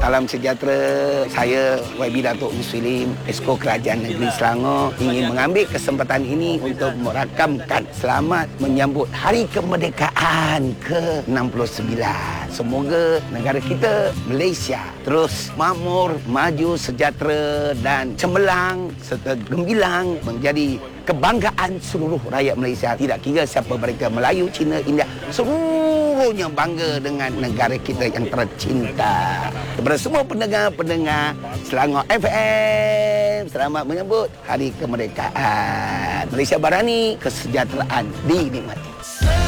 Salam sejahtera. Saya YB Datuk Muslim, Esko Kerajaan Negeri Selangor ingin mengambil kesempatan ini untuk merakamkan selamat menyambut Hari Kemerdekaan ke-69. Semoga negara kita Malaysia terus makmur, maju, sejahtera dan cemerlang serta gembilang menjadi kebanggaan seluruh rakyat Malaysia. Tidak kira siapa mereka, Melayu, Cina, India, seluruhnya bangga dengan negara kita yang tercinta. Kepada semua pendengar-pendengar Selangor FM, selamat menyambut Hari Kemerdekaan. Malaysia Barani, kesejahteraan dinikmati.